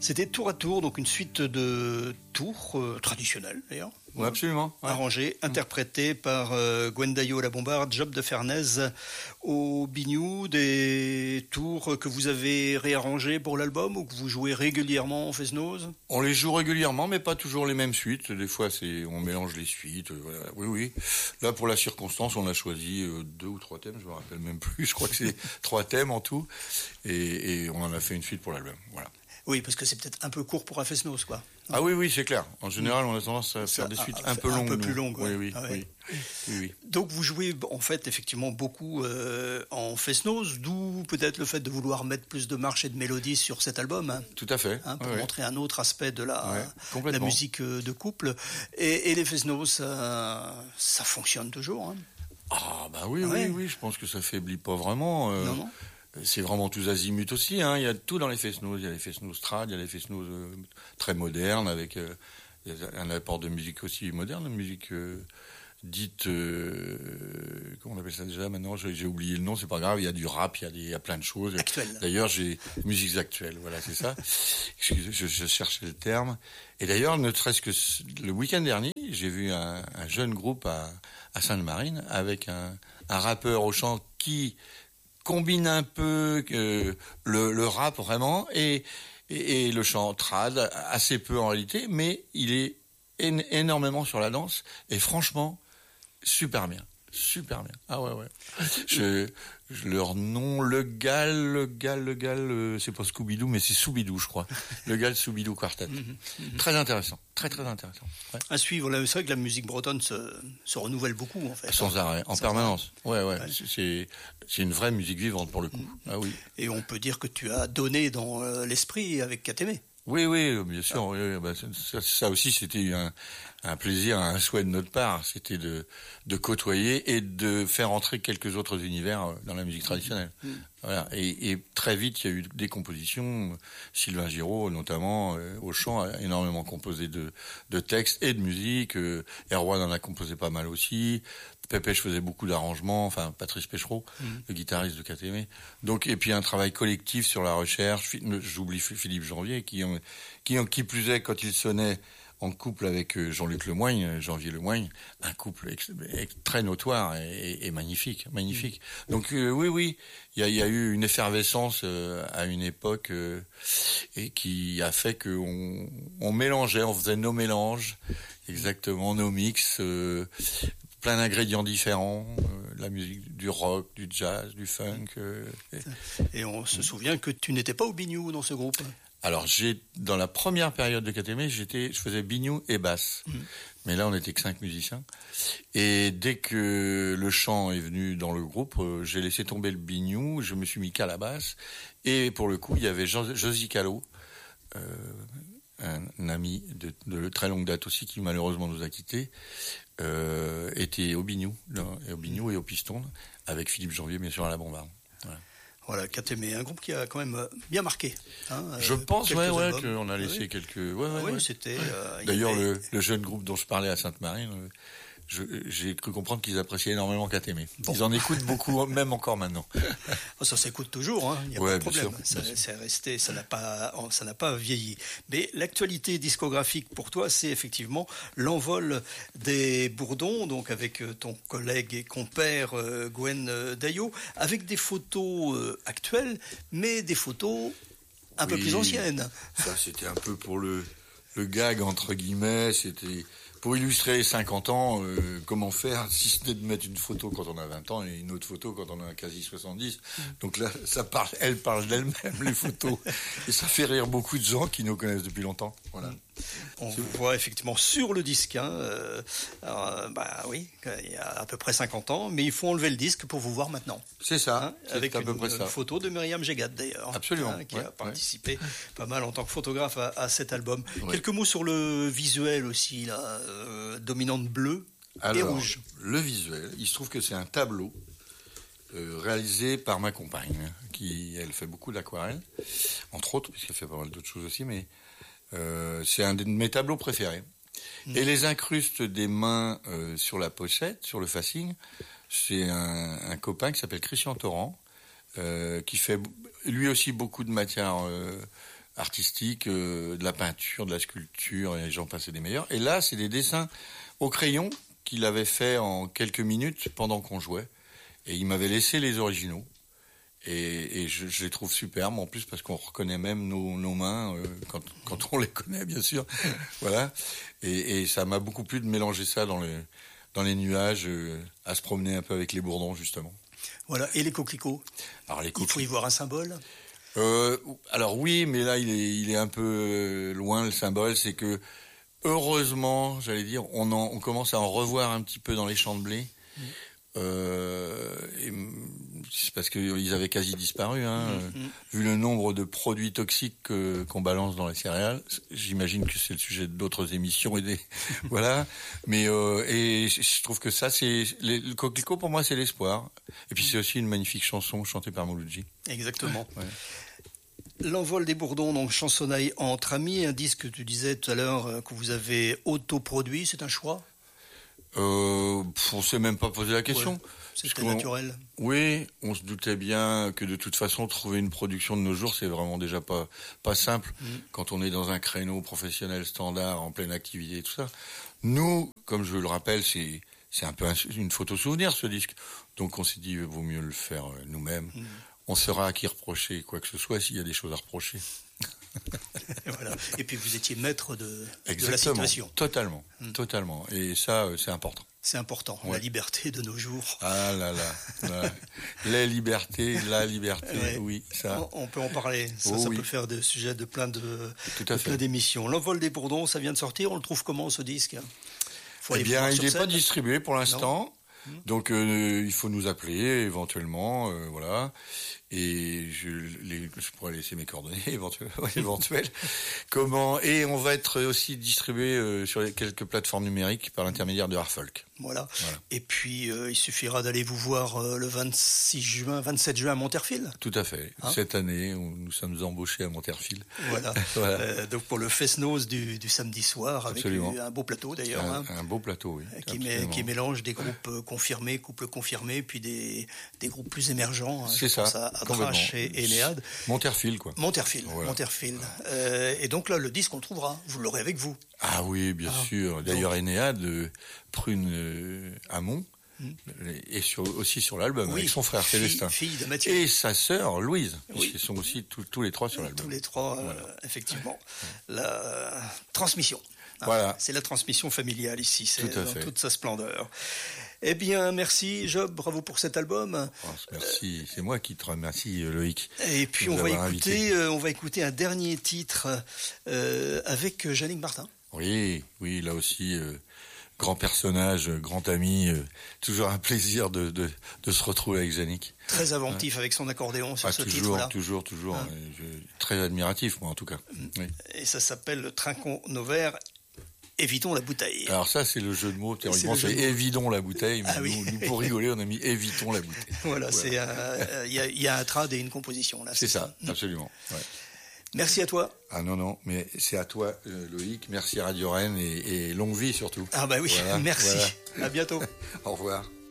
C'était tour à tour, donc une suite de tours traditionnels d'ailleurs. Oui, absolument. Ouais. Arrangés, interprétés par Gwen Daillot à la bombarde, Job de Fernez au biniou, des tours que vous avez réarrangés pour l'album ou que vous jouez régulièrement en Fest-Noz ? On les joue régulièrement, mais pas toujours les mêmes suites. Des fois, on mélange les suites. Voilà. Oui. Là, pour la circonstance, on a choisi 2 ou 3 thèmes, je me rappelle même plus. Je crois que c'est 3 thèmes en tout, et on en a fait une suite pour l'album. Voilà. Oui, parce que c'est peut-être un peu court pour un Fest-Noz, quoi. Ah oui, c'est clair. En général, on a tendance à faire des suites un peu longues. Un peu plus longues, oui. Donc vous jouez en fait effectivement beaucoup en Fest-Noz, d'où peut-être le fait de vouloir mettre plus de marche et de mélodie sur cet album. Hein, tout à fait. Pour montrer un autre aspect de la musique de couple. Et les Fest-Noz, ça fonctionne toujours. Hein. Ah bah oui, je pense que ça faiblit pas vraiment. Non. C'est vraiment tous azimuts aussi. Hein. Il y a tout dans les Fest-Noz. Il y a les Fest-Noz trad, il y a les Fest-Noz très modernes avec un apport de musique aussi moderne, de musique dite comment on appelle ça déjà maintenant, j'ai oublié le nom, c'est pas grave. Il y a du rap, il y a plein de choses. Actuelles. D'ailleurs, j'ai musiques actuelles. Voilà, c'est ça. je cherchais le terme. Et d'ailleurs, ne serait-ce que le week-end dernier, j'ai vu un jeune groupe à Sainte-Marine avec un rappeur au chant qui combine un peu le rap vraiment et le chant trad, assez peu en réalité, mais il est énormément sur la danse et franchement super bien. Ah ouais. Leur nom, le Gal, c'est pas Scooby-Doo, mais c'est Soubidou, je crois. Le Gal Soubidou Quartet. Très intéressant. Très intéressant. Ouais. À suivre, là, c'est vrai que la musique bretonne se renouvelle beaucoup, en fait. Sans arrêt, en permanence. Ouais. C'est une vraie musique vivante, pour le coup. Ah oui. Et on peut dire que tu as donné dans l'esprit avec Katémé. Oui, bien sûr. Oui. Bah, ça aussi, c'était un plaisir, un souhait de notre part. C'était de côtoyer et de faire entrer quelques autres univers dans la musique traditionnelle. Voilà. Et très vite, il y a eu des compositions. Sylvain Giraud, notamment, au chant, a énormément composé de textes et de musique. Erwan en a composé pas mal aussi. Pépèche faisait beaucoup d'arrangements, enfin Patrice Péchereau, le guitariste de Katémé. Donc, et puis un travail collectif sur la recherche. J'oublie Philippe Janvier, qui plus est, quand il sonnait en couple avec Jean-Luc Lemoigne, Janvier Lemoigne, un couple très notoire et magnifique. Donc oui, il y a eu une effervescence à une époque et qui a fait qu'on mélangeait, on faisait nos mélanges, exactement nos mix. Plein d'ingrédients différents, la musique, du rock, du jazz, du funk. Et on se souvient que tu n'étais pas au biniou dans ce groupe. Alors, dans la première période de Katémé, je faisais biniou et basse. Mais là, on n'était que 5 musiciens. Et dès que le chant est venu dans le groupe, j'ai laissé tomber le biniou, je me suis mis qu'à la basse. Et pour le coup, il y avait Josie Callot, un ami de très longue date aussi, qui malheureusement nous a quittés, était au biniou et au piston, avec Philippe Janvier, bien sûr, à la bombarde. Voilà, Katémé, un groupe qui a quand même bien marqué. Hein, je pense, qu'on a laissé quelques... Oui, c'était... D'ailleurs, le jeune groupe dont je parlais à Sainte-Marine... j'ai cru comprendre qu'ils appréciaient énormément Katémé. Bon. Ils en écoutent beaucoup, même encore maintenant. Ça s'écoute toujours, il n'y a pas de problème. C'est resté, ça n'a pas vieilli. Mais l'actualité discographique pour toi, c'est effectivement l'envol des Bourdons, donc avec ton collègue et compère Gwen Daillot, avec des photos actuelles, mais des photos un peu plus anciennes. Ça, c'était un peu pour le gag, entre guillemets, c'était... Pour illustrer 50 ans, comment faire, si ce n'est de mettre une photo quand on a 20 ans et une autre photo quand on a quasi 70. Donc là, elle parle d'elle-même, les photos. Et ça fait rire beaucoup de gens qui nous connaissent depuis longtemps. Voilà. On voit effectivement sur le disque, oui, il y a à peu près 50 ans, mais il faut enlever le disque pour vous voir maintenant. C'est ça, avec à peu près ça. Une photo de Myriam Gégad d'ailleurs. Absolument. Qui a participé pas mal en tant que photographe à cet album. Quelques mots sur le visuel aussi, là, dominante bleue et rouge. Le visuel, il se trouve que c'est un tableau réalisé par ma compagne, elle fait beaucoup d'aquarelle, entre autres, puisqu'elle fait pas mal d'autres choses aussi, mais c'est un de mes tableaux préférés. Et les incrustes des mains sur la pochette, sur le facing, c'est un copain qui s'appelle Christian Torrent, qui fait lui aussi beaucoup de matière artistique, de la peinture, de la sculpture, et j'en passais des meilleurs. Et là, c'est des dessins au crayon qu'il avait fait en quelques minutes pendant qu'on jouait. Et il m'avait laissé les originaux. Et je les trouve superbes, en plus, parce qu'on reconnaît même nos mains, quand on les connaît, bien sûr. Voilà. Et ça m'a beaucoup plu de mélanger ça dans les nuages, à se promener un peu avec les bourdons, justement. Voilà. Et les coquelicots? Alors, il faut y voir un symbole? Alors oui, mais là, il est un peu loin, le symbole. C'est que, heureusement, j'allais dire, on commence à en revoir un petit peu dans les champs de blé. C'est parce qu'ils avaient quasi disparu, vu le nombre de produits toxiques qu'on balance dans les céréales. J'imagine que c'est le sujet d'autres émissions voilà. Mais et je trouve que ça, le coquelicot, pour moi, c'est l'espoir. Et puis c'est aussi une magnifique chanson chantée par Mouloudji. Exactement. Ouais. L'envol des bourdons, donc chansonnaille entre amis, un disque que tu disais tout à l'heure que vous avez autoproduit, c'est un choix? On s'est même pas posé la question. Ouais, c'était naturel. Oui, on se doutait bien que de toute façon, trouver une production de nos jours, c'est vraiment déjà pas simple. Quand on est dans un créneau professionnel standard, en pleine activité et tout ça. Nous, comme je le rappelle, c'est un peu une photo souvenir, ce disque. Donc on s'est dit, il vaut mieux le faire nous-mêmes. On saura à qui reprocher quoi que ce soit s'il y a des choses à reprocher. Voilà. Et puis vous étiez maître de la situation. Totalement. Et ça, c'est important. C'est important, ouais. La liberté de nos jours. Ah là là. La liberté, ouais. Oui, ça. On peut en parler. Ça peut faire des sujets de plein d'émissions. L'envol des bourdons, ça vient de sortir. On le trouve comment, ce disque? Il n'est pas distribué pour l'instant. Donc il faut nous appeler éventuellement, voilà. Et je pourrais laisser mes coordonnées éventuelles. Et on va être aussi distribué sur quelques plateformes numériques par l'intermédiaire de Artfolk. Voilà. Et puis il suffira d'aller vous voir le 27 juin à Monterfil. Tout à fait. Cette année, nous sommes embauchés à Monterfil. Voilà. Donc pour le Fest-Noz du samedi soir, Absolument. Avec un beau plateau d'ailleurs. Un beau plateau, oui. Qui mélange des groupes confirmés, couples confirmés, puis des groupes plus émergents. C'est ça. À Trash et Néad. Monterfil, quoi. Monterfil. Et donc là, le disque, on le trouvera. Vous l'aurez avec vous. Ah oui, bien sûr. D'ailleurs, Enéade, Prune Hamon, et aussi sur l'album, avec son frère Célestin. Fille de Mathieu. Et sa sœur Louise. Ils sont aussi tous les trois sur l'album. Tous les trois, effectivement. La transmission. Voilà. C'est la transmission familiale ici, c'est dans toute sa splendeur. Eh bien, merci Job, bravo pour cet album. Merci, c'est moi qui te remercie, Loïc. Et puis on va écouter un dernier titre avec Jannick Martin. Oui, là aussi, grand personnage, grand ami, toujours un plaisir de se retrouver avec Jannick. Très inventif avec son accordéon sur ce titre-là. Toujours. Très admiratif, moi en tout cas. Oui. Et ça s'appelle Trinquons nos verres. Évitons la bouteille. Alors ça, c'est le jeu de mots. Théoriquement, c'est évidons la bouteille. Mais nous, pour rigoler, on a mis évitons la bouteille. Voilà. Il y a un trad et une composition là. C'est ça, absolument. Ouais. Merci à toi. Ah non, mais c'est à toi, Loïc. Merci Radio Rennes et longue vie surtout. Ah bah oui, voilà, merci. Voilà. À bientôt. Au revoir.